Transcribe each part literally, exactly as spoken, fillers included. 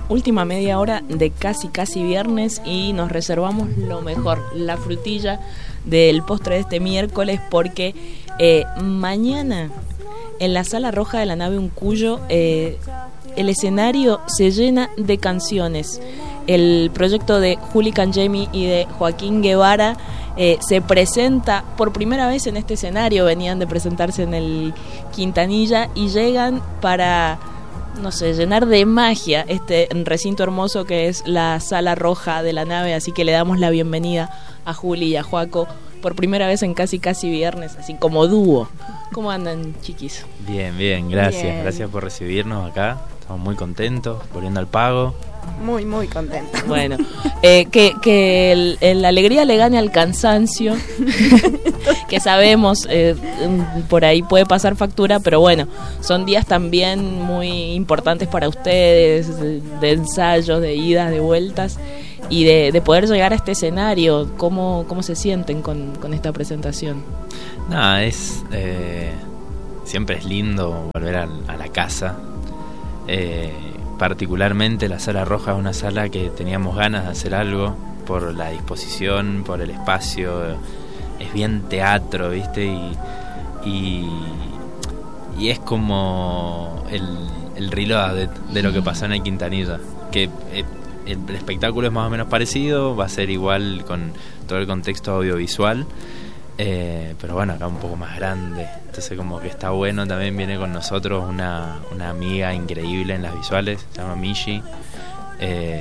última media hora de Casi Casi Viernes y nos reservamos lo mejor, la frutilla del postre de este miércoles, porque eh, mañana en la Sala Roja de la Nave Uncuyo eh, el escenario se llena de canciones. El proyecto de Juli Cangemi y de Joaquín Guevara eh, se presenta por primera vez en este escenario. Venían de presentarse en el Quintanilla y llegan para, no sé, llenar de magia este recinto hermoso que es la Sala Roja de la Nave. Así que le damos la bienvenida a Juli y a Joaco por primera vez en Casi Casi Viernes, así como dúo. ¿Cómo andan, chiquis? Bien, bien, gracias. Bien. Gracias por recibirnos acá. Estamos muy contentos, volviendo al pago. Muy, muy contenta. Bueno, eh, que, que el, el, la alegría le gane al cansancio, que sabemos, eh, por ahí puede pasar factura, pero bueno, son días también muy importantes para ustedes, de, de ensayos, de idas, de vueltas, y de, de poder llegar a este escenario. ¿Cómo, cómo se sienten con, con esta presentación? Nada, es... Eh, siempre es lindo volver a, a la casa. Eh, particularmente la Sala Roja es una sala que teníamos ganas de hacer algo por la disposición, por el espacio. Es bien teatro, ¿viste? Y, y, y es como el, el reload de, de lo que pasó en el Quintanilla, que eh, el, el espectáculo es más o menos parecido, va a ser igual con todo el contexto audiovisual. Eh, pero bueno, acá un poco más grande, entonces como que está bueno. También viene con nosotros una, una amiga increíble en las visuales, se llama Mishi, eh,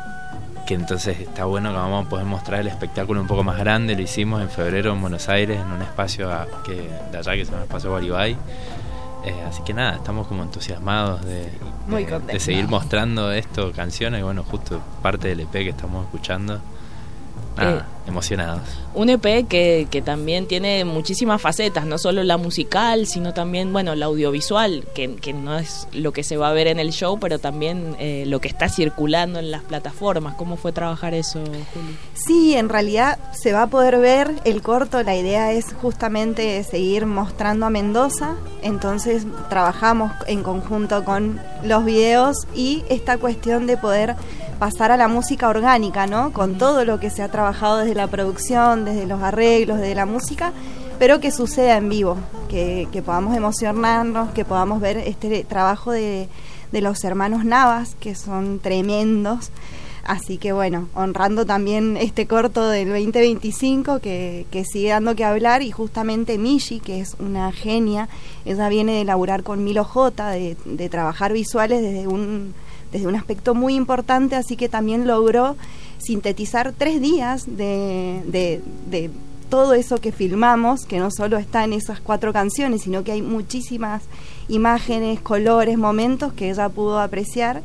que entonces está bueno que vamos a poder mostrar el espectáculo un poco más grande. Lo hicimos en febrero en Buenos Aires, en un espacio a, que, de allá que se llama Espacio Guaribay. Eh, así que nada, estamos como entusiasmados de, de, de seguir mostrando esto, canciones, y bueno, justo parte del E P que estamos escuchando. Nada, eh, emocionados. Un E P que, que también tiene muchísimas facetas, no solo la musical, sino también, bueno, la audiovisual, que, que no es lo que se va a ver en el show, pero también eh, lo que está circulando en las plataformas. ¿Cómo fue trabajar eso, Juli? Sí, en realidad se va a poder ver el corto. La idea es justamente seguir mostrando a Mendoza, entonces trabajamos en conjunto con los videos y esta cuestión de poder pasar a la música orgánica, ¿no? Con todo lo que se ha trabajado desde la producción, desde los arreglos, desde la música, pero que suceda en vivo, que, que podamos emocionarnos, que podamos ver este trabajo de, de los hermanos Navas, que son tremendos. Así que bueno, honrando también este corto del veinte veinticinco que, que sigue dando que hablar, y justamente Mishi, que es una genia, ella viene de laburar con Milo J, de, de trabajar visuales desde un... desde un aspecto muy importante, así que también logró sintetizar tres días de, de, de todo eso que filmamos, que no solo está en esas cuatro canciones, sino que hay muchísimas imágenes, colores, momentos que ella pudo apreciar,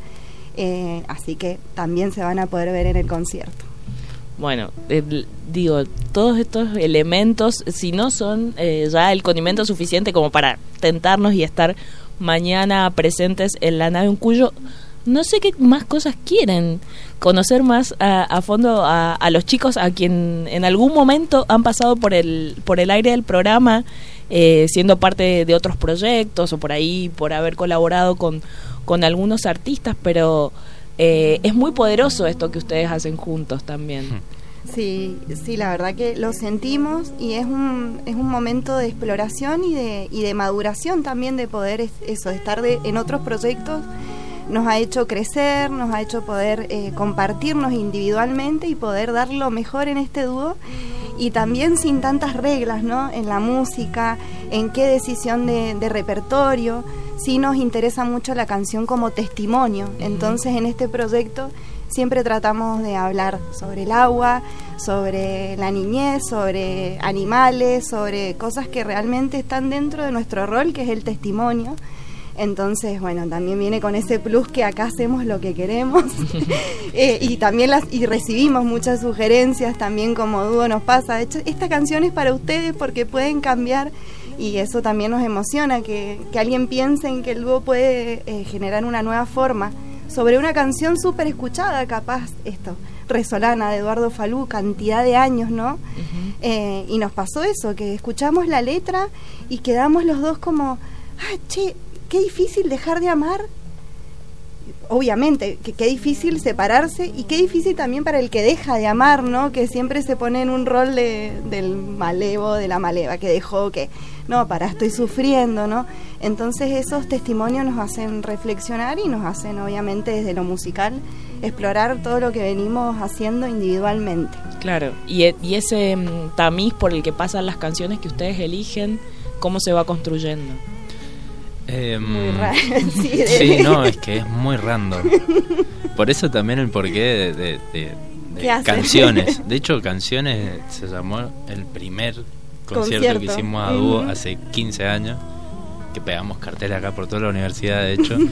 eh, así que también se van a poder ver en el concierto. Bueno, eh, digo, todos estos elementos, si no son eh, ya el condimento suficiente como para tentarnos y estar mañana presentes en la Nave Uncuyo, no sé qué más cosas quieren, conocer más a, a fondo a, a los chicos a quien en algún momento han pasado por el por el aire del programa, eh, siendo parte de otros proyectos o por ahí por haber colaborado con, con algunos artistas, pero eh, es muy poderoso esto que ustedes hacen juntos también. Sí, sí, la verdad que lo sentimos, y es un es un momento de exploración y de y de maduración también, de poder eso, de estar de, en otros proyectos. Nos ha hecho crecer, nos ha hecho poder eh, compartirnos individualmente y poder dar lo mejor en este dúo, y también sin tantas reglas, ¿no? En la música, en qué decisión de, de repertorio. Sí nos interesa mucho la canción como testimonio, entonces en este proyecto siempre tratamos de hablar sobre el agua, sobre la niñez, sobre animales, sobre cosas que realmente están dentro de nuestro rol, que es el testimonio. Entonces, bueno, también viene con ese plus que acá hacemos lo que queremos. eh, y también las y recibimos muchas sugerencias también, como dúo nos pasa. De hecho, esta canción es para ustedes porque pueden cambiar, y eso también nos emociona, que, que alguien piense en que el dúo puede eh, generar una nueva forma sobre una canción súper escuchada, capaz, esto, Resolana, de Eduardo Falú, cantidad de años, ¿no? Uh-huh. Eh, y nos pasó eso, que escuchamos la letra y quedamos los dos como, ah, che, qué difícil dejar de amar, obviamente, que qué difícil separarse y qué difícil también para el que deja de amar, ¿no? Que siempre se pone en un rol de, del malevo, de la maleva, que dejó, que no, para, estoy sufriendo, ¿no? Entonces esos testimonios nos hacen reflexionar y nos hacen, obviamente, desde lo musical, explorar todo lo que venimos haciendo individualmente. Claro, y, y ese um, tamiz por el que pasan las canciones que ustedes eligen, ¿cómo se va construyendo? Eh, muy raro. Sí, de... sí, no, es que es muy random. Por eso también el porqué de, de, de, de canciones. De hecho, Canciones se llamó el primer concierto, concierto. que hicimos a dúo uh-huh. hace quince años, que pegamos cartel acá por toda la universidad, de hecho.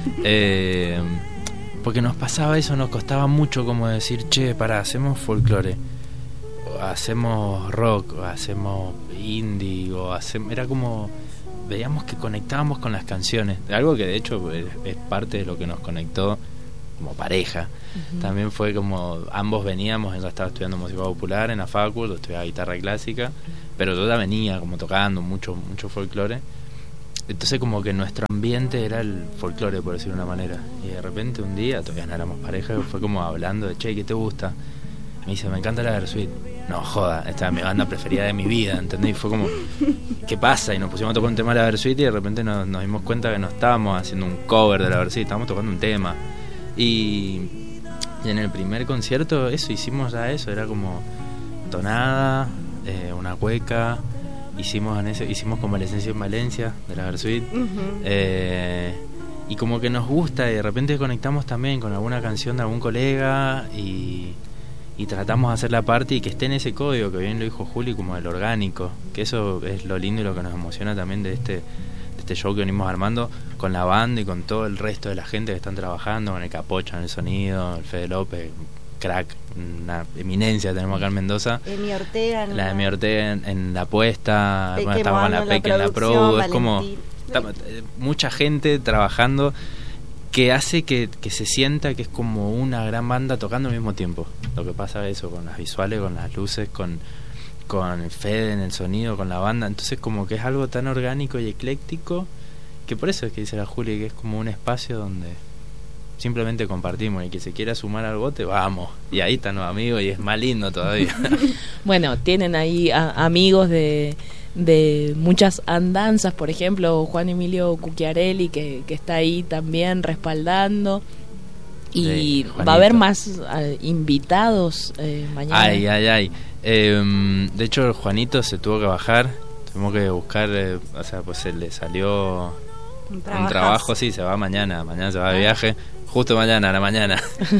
eh, porque nos pasaba eso, nos costaba mucho como decir, che, pará, hacemos folclore, o hacemos rock, o hacemos indie, o hacemos... Era como... veíamos que conectábamos con las canciones, algo que de hecho es, es parte de lo que nos conectó como pareja. Uh-huh. También fue como ambos veníamos, ella estaba estudiando música popular en la facu, yo estudiaba guitarra clásica, pero yo ya venía como tocando mucho mucho folclore, entonces como que nuestro ambiente era el folclore, por decirlo de una manera, y de repente un día, todavía no éramos pareja, fue como hablando de, che, ¿qué te gusta? Me dice, me encanta la Versuit. No, joda, esta es mi banda preferida de mi vida, ¿entendés? Y fue como, ¿qué pasa? Y nos pusimos a tocar un tema de la Versuit y de repente nos, nos dimos cuenta que no estábamos haciendo un cover de la Versuit, estábamos tocando un tema. Y, y en el primer concierto, eso, hicimos ya eso, era como tonada, eh, una cueca, hicimos en ese, hicimos Convalescencia en Valencia, de la Versuit. Uh-huh. eh, y como que nos gusta, y de repente conectamos también con alguna canción de algún colega y... y tratamos de hacer la parte y que esté en ese código, que bien lo dijo Juli, como el orgánico, que eso es lo lindo y lo que nos emociona también de este, de este show que venimos armando con la banda y con todo el resto de la gente que están trabajando, con el Capocha en el sonido, el Fede López, crack, una eminencia tenemos acá en Mendoza, Emi Ortega, la Emi Ortega en, en la puesta, bueno, estamos con la Peque en la Pro, es como estamos, mucha gente trabajando que hace que, que se sienta que es como una gran banda tocando al mismo tiempo. Lo que pasa es eso, con las visuales, con las luces, con, con el Fede en el sonido, con la banda. Entonces como que es algo tan orgánico y ecléctico, que por eso es que dice la Juli, que es como un espacio donde simplemente compartimos, y que se quiera sumar al bote, vamos. Y ahí están los amigos y es más lindo todavía. Bueno, tienen ahí a, amigos de... de muchas andanzas, por ejemplo Juan Emilio Cucchiarelli que, que está ahí también respaldando, y sí, va a haber más uh, invitados eh, mañana. Ay, ay, ay. Eh, de hecho, Juanito se tuvo que bajar, tuvimos que buscar, eh, o sea, pues se le salió un, un trabajo, sí, se va mañana, mañana se va de viaje, justo mañana, a la mañana.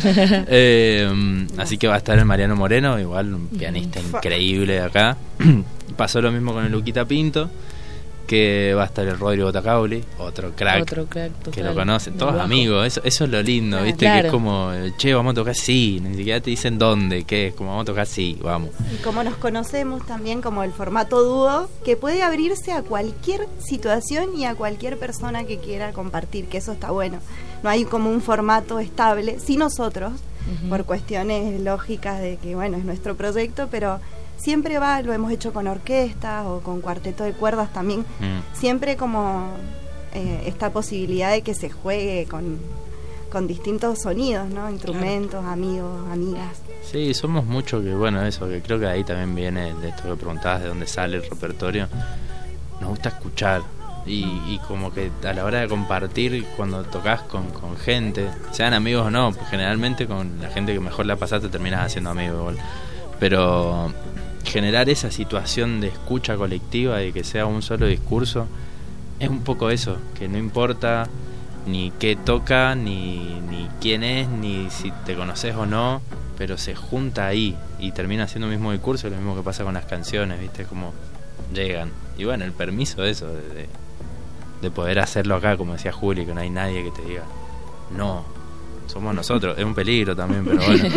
eh, así que va a estar el Mariano Moreno, igual un pianista increíble de acá. Pasó lo mismo con el Luquita Pinto, que va a estar el Rodrigo Tacauli, otro crack, otro crack total, que lo conocen, todos amigos, eso, eso es lo lindo, claro, ¿viste? Claro. Que es como, che, vamos a tocar, sí, ni siquiera te dicen dónde, qué es, como vamos a tocar, sí, vamos. Y como nos conocemos también como el formato dúo, que puede abrirse a cualquier situación y a cualquier persona que quiera compartir, que eso está bueno. No hay como un formato estable, sí nosotros, uh-huh. por cuestiones lógicas de que, bueno, es nuestro proyecto, pero... siempre va, lo hemos hecho con orquestas o con cuarteto de cuerdas también, mm. siempre como eh, esta posibilidad de que se juegue con, con distintos sonidos, ¿no? Instrumentos, claro. amigos, amigas. Sí, somos muchos que, bueno, eso, que creo que ahí también viene de esto que preguntabas, de dónde sale el repertorio. Nos gusta escuchar y, y como que a la hora de compartir cuando tocas con, con gente, sean amigos o no, pues generalmente con la gente que mejor la pasaste terminas haciendo amigos igual. Pero generar esa situación de escucha colectiva y que sea un solo discurso es un poco eso, que no importa ni qué toca, ni, ni quién es, ni si te conoces o no, pero se junta ahí y termina siendo el mismo discurso, lo mismo que pasa con las canciones, ¿viste? Como llegan. Y bueno, el permiso de eso, de, de poder hacerlo acá, como decía Juli, que no hay nadie que te diga no, somos nosotros, es un peligro también, pero bueno.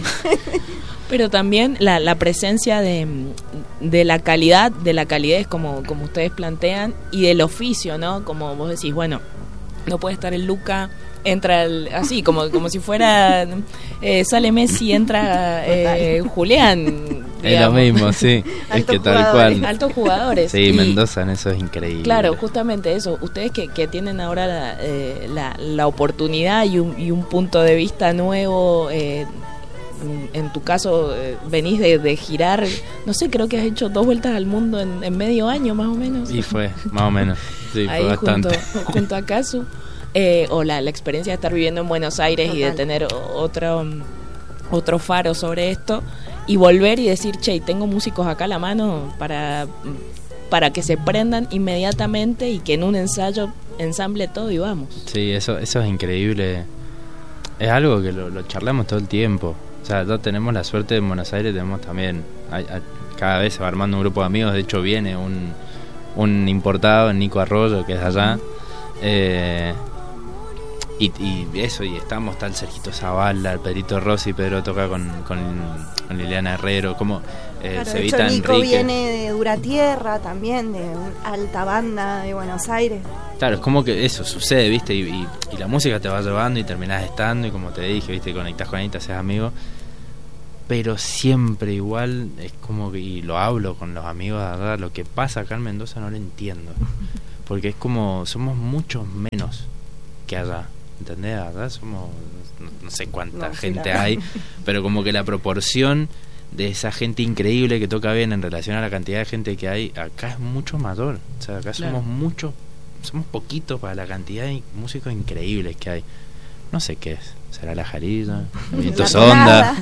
Pero también la, la presencia de, de la calidad, de la calidez como, como ustedes plantean, y del oficio, ¿no? Como vos decís, bueno, no puede estar el Luca, entra el, así, como, como si fuera, eh, sale Messi, entra eh, Julián. Es lo mismo, sí. Es que tal cual. Altos jugadores. Sí, y Mendoza en eso es increíble. Claro, justamente eso. Ustedes que, que tienen ahora la, eh, la, la oportunidad y un, y un punto de vista nuevo, eh, en tu caso eh, venís de, de girar, no sé, creo que has hecho dos vueltas al mundo en, en medio año más o menos. Y fue, más o menos. Sí, ahí fue bastante. Junto, junto a Casu. Eh, o la, la experiencia de estar viviendo en Buenos Aires. Total. Y de tener otro, otro faro sobre esto. Y volver y decir, che, tengo músicos acá a la mano para, para que se prendan inmediatamente y que en un ensayo ensamble todo y vamos. Sí, eso, eso es increíble. Es algo que lo, lo charlamos todo el tiempo. O sea, ya tenemos la suerte en Buenos Aires, tenemos también, hay, hay, cada vez se va armando un grupo de amigos. De hecho viene un, un importado, Nico Arroyo, que es allá. Eh, y, y eso, y estamos, tal Sergito Zavala, el Pedrito Rossi, Pedro toca con, con, con Liliana Herrero, como eh, claro, Cevita de hecho, Nico Enrique. Viene de Duratierra también, de una alta banda de Buenos Aires. Claro, es como que eso sucede, ¿viste? Y, y, y la música te va llevando y terminás estando, y como te dije, ¿viste? Conectás con ella, te haces amigo. Pero siempre igual es como que, y lo hablo con los amigos de verdad, lo que pasa acá en Mendoza no lo entiendo. Porque es como, somos muchos menos que allá, ¿entendés? Allá somos, no, no sé cuánta no, gente sí, hay, pero como que la proporción de esa gente increíble que toca bien en relación a la cantidad de gente que hay, acá es mucho mayor. O sea, acá claro. somos muchos, somos poquitos para la cantidad de músicos increíbles que hay. No sé qué es. ¿Será la jarilla? ¿El viento sonda?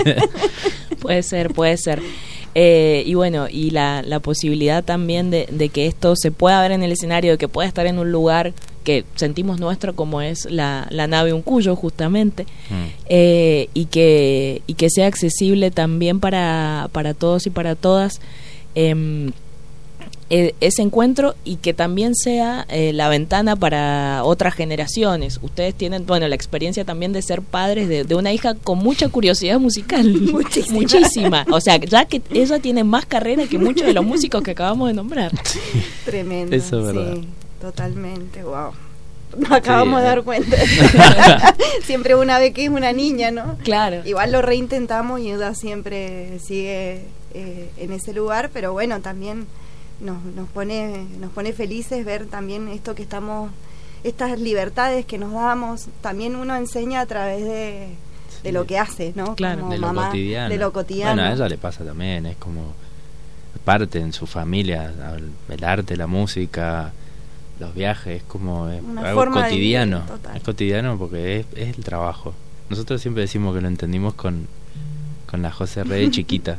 Puede ser, puede ser. Eh, y bueno, y la, la posibilidad también de, de que esto se pueda ver en el escenario, de que pueda estar en un lugar que sentimos nuestro, como es la, la nave Uncuyo, justamente, mm. eh, y que y que sea accesible también para, para todos y para todas. Eh, ese encuentro, y que también sea eh, la ventana para otras generaciones. Ustedes tienen, bueno, la experiencia también de ser padres de, de una hija con mucha curiosidad musical. Muchísima. Muchísima. O sea, ya que ella tiene más carrera que muchos de los músicos que acabamos de nombrar. Sí. Tremendo. Eso es verdad. Sí, totalmente, wow. Nos acabamos sí, de dar cuenta. Siempre una vez que es una niña, ¿no? Claro. Igual lo reintentamos y ella siempre sigue eh, en ese lugar, pero bueno, también Nos, nos pone nos pone felices ver también esto que estamos, estas libertades que nos damos. También uno enseña a través de, sí. de lo que hace, ¿no? Claro. Como de lo mamá, cotidiano. De lo cotidiano. Bueno, a ella le pasa también, es como parte en su familia, el arte, la música, los viajes, es como es algo cotidiano. De, es cotidiano porque es, es el trabajo. Nosotros siempre decimos que lo entendimos con, con la José Rey chiquita,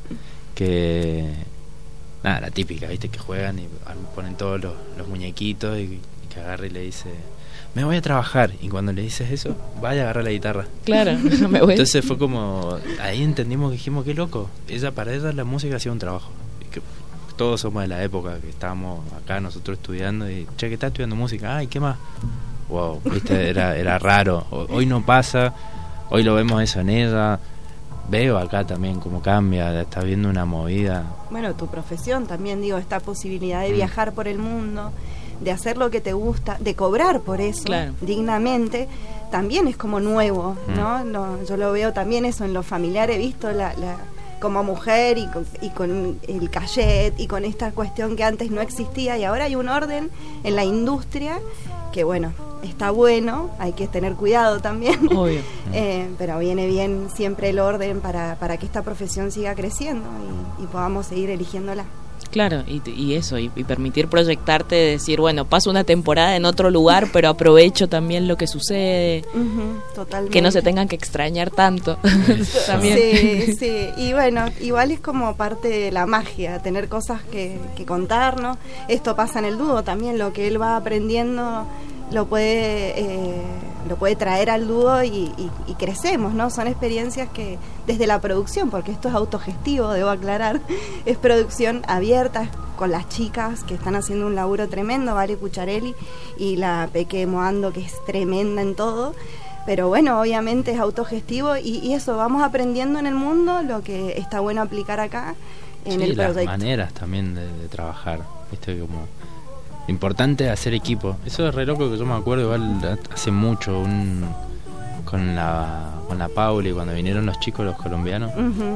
que nada, la típica, ¿viste? Que juegan y ponen todos los, los muñequitos y, y que agarra y le dice, me voy a trabajar. Y cuando le dices eso, vaya a agarrar la guitarra. Claro, me voy. Entonces fue como, ahí entendimos, que dijimos, qué loco. Ella, para ella la música hacía un trabajo. Y que todos somos de la época que estábamos acá nosotros estudiando y, che, que estás estudiando música. Ay, ¿qué más? Wow, ¿viste? Era, era raro. Hoy no pasa, hoy lo vemos eso en ella. Veo acá también cómo cambia, está viendo una movida. Bueno, tu profesión también, digo, esta posibilidad de viajar por el mundo, de hacer lo que te gusta, de cobrar por eso, claro. dignamente, también es como nuevo, ¿no? Mm. No, yo lo veo también eso en los familiares, he visto la, la como mujer y con, y con el cachet y con esta cuestión que antes no existía, y ahora hay un orden en la industria que, bueno, está bueno, hay que tener cuidado también. Obvio. eh, pero viene bien siempre el orden para, para que esta profesión siga creciendo y, y podamos seguir eligiéndola. Claro, y, y eso, y, y permitir proyectarte, decir, bueno, paso una temporada en otro lugar, pero aprovecho también lo que sucede, uh-huh, totalmente. Que no se tengan que extrañar tanto. También. Sí, sí, y bueno, igual es como parte de la magia, tener cosas que, que contarnos. Esto pasa en el dúo también, lo que él va aprendiendo lo puede eh, lo puede traer al dúo y, y, y crecemos, ¿no? Son experiencias que desde la producción, porque esto es autogestivo, debo aclarar, es producción abierta con las chicas que están haciendo un laburo tremendo, Vale Cucharelli y la Peque Moando, que es tremenda en todo. Pero bueno, obviamente es autogestivo y, y eso, vamos aprendiendo en el mundo lo que está bueno aplicar acá en sí, el proyecto. Las maneras también de, de trabajar, ¿viste? Como importante hacer equipo. Eso es re loco, que yo me acuerdo igual hace mucho un, con la con la Pauli, cuando vinieron los chicos, los colombianos, uh-huh.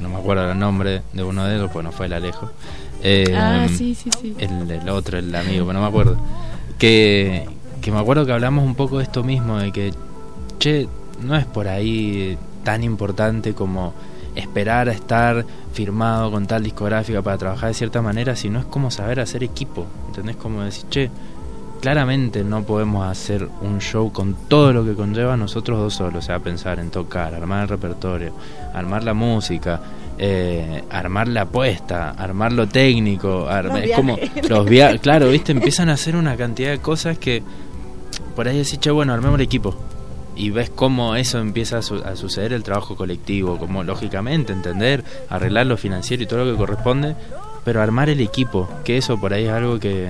no me acuerdo el nombre de uno de ellos, pues no fue el Alejo. Eh, ah, sí, sí, sí. El, el otro, el amigo, pero no me acuerdo. Que, que me acuerdo que hablamos un poco de esto mismo, de que, che, no es por ahí tan importante como esperar a estar firmado con tal discográfica para trabajar de cierta manera, sino es como saber hacer equipo, ¿entendés? Como decir, che, claramente no podemos hacer un show con todo lo que conlleva nosotros dos solos, o sea, pensar en tocar, armar el repertorio, armar la música, eh, armar la apuesta, armar lo técnico, arma, es como los viajes, claro, viste, empiezan a hacer una cantidad de cosas que por ahí decís, che, bueno, armemos el equipo. Y ves cómo eso empieza a, su a suceder el trabajo colectivo, como lógicamente entender, arreglar lo financiero y todo lo que corresponde, pero armar el equipo, que eso por ahí es algo que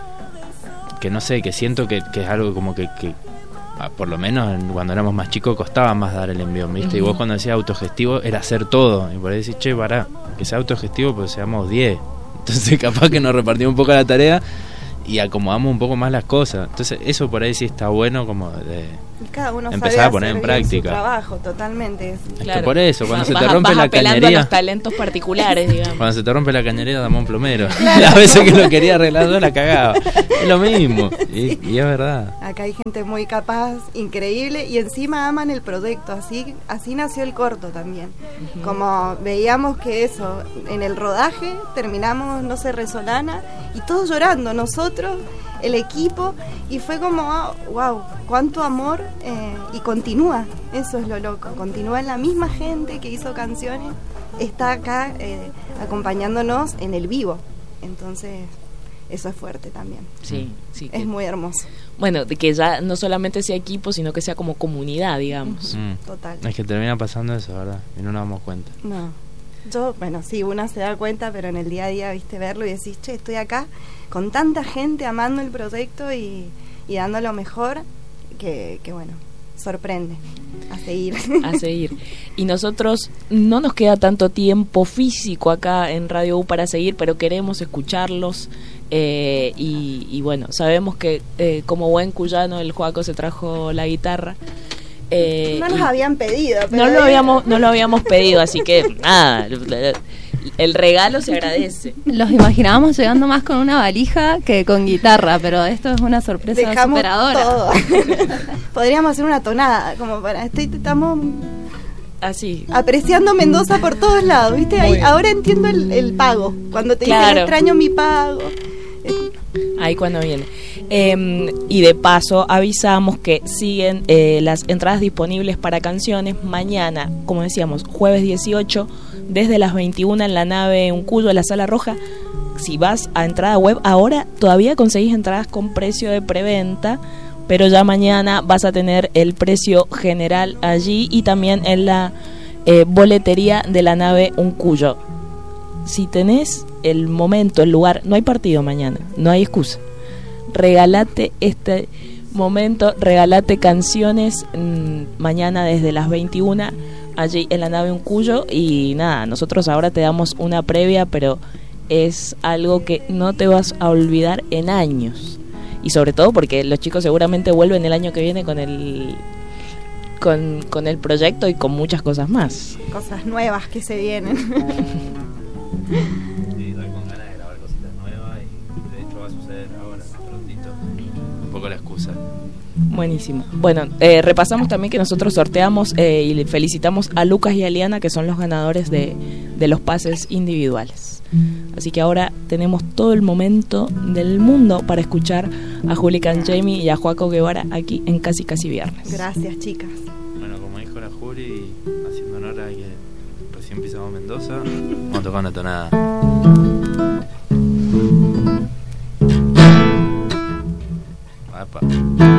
que no sé, que siento que, que es algo como que, que por lo menos cuando éramos más chicos costaba más dar el envío, ¿viste? Uh-huh. Y vos cuando decías autogestivo era hacer todo, y por ahí decís, che, pará, que sea autogestivo pues seamos diez, entonces capaz que nos repartimos un poco la tarea y acomodamos un poco más las cosas, entonces eso por ahí sí está bueno como de cada uno empezar sabe a poner en práctica su trabajo, totalmente. Claro. Que por eso, cuando vas, se te rompe vas la apelando cañería, a los talentos particulares, digamos. Cuando se te rompe la cañería, dame un plomero. Claro. Las veces que lo quería arreglar yo la cagaba. Es lo mismo, y, y es verdad. Acá hay gente muy capaz, increíble, y encima aman el proyecto, así así nació el corto también. Uh-huh. Como veíamos que eso, en el rodaje terminamos, no sé, Resolana, y todos llorando, nosotros, el equipo, y fue como, oh, wow, cuánto amor, eh, y continúa, eso es lo loco, continúa en la misma gente que hizo canciones, está acá eh, acompañándonos en el vivo, entonces eso es fuerte también. Sí, sí. Es que, muy hermoso. Bueno, de que ya no solamente sea equipo, sino que sea como comunidad, digamos. Mm. Total. Es que termina pasando eso, ¿verdad? Y no nos damos cuenta. No. Yo, bueno, sí, una se da cuenta, pero en el día a día, viste, verlo y decís, che, estoy acá con tanta gente amando el proyecto y, y dando lo mejor, que, que bueno, sorprende. A seguir. A seguir. Y nosotros no nos queda tanto tiempo físico acá en Radio U para seguir, pero queremos escucharlos. Eh, y, y bueno, sabemos que eh, como buen cuyano el Joaco se trajo la guitarra. Eh, no nos habían pedido, pero no lo habíamos no lo habíamos pedido, así que nada, el regalo se agradece. Los imaginábamos llegando más con una valija que con guitarra, pero esto es una sorpresa Dejamos superadora. Todo. Podríamos hacer una tonada, como para estoy estamos así apreciando Mendoza por todos lados, ¿viste? Ahí, ahora entiendo el, el pago, cuando te claro. dicen extraño mi pago. Ahí cuando viene. Eh, y de paso avisamos que siguen eh, las entradas disponibles para canciones mañana, como decíamos, jueves dieciocho, desde las veintiuna en la nave Uncuyo, en la Sala Roja. Si vas a entrada web, ahora todavía conseguís entradas con precio de preventa, pero ya mañana vas a tener el precio general allí y también en la eh, boletería de la nave Uncuyo. Si tenés el momento, el lugar, no hay partido mañana, no hay excusa. Regalate este momento, regalate canciones mmm, mañana desde las veintiuna allí en la nave Uncuyo. Y nada, nosotros ahora te damos una previa, pero es algo que no te vas a olvidar en años. Y sobre todo porque los chicos seguramente vuelven el año que viene con el con, con el proyecto y con muchas cosas más. Cosas nuevas que se vienen. Sí, estoy con ganas de grabar cositas nuevas y de hecho va a suceder ahora, prontito. Un poco la excusa. Buenísimo. Bueno, eh, repasamos también que nosotros sorteamos eh, y felicitamos a Lucas y a Liana, que son los ganadores de, de los pases individuales. Así que ahora tenemos todo el momento del mundo para escuchar a Juli Canchemi y a Joaco Guevara aquí en Casi Casi Viernes. Gracias, chicas. Bueno, como dijo la Juli, haciendo honor a que recién pisamos Mendoza, vamos a tocar una tonada. Apa.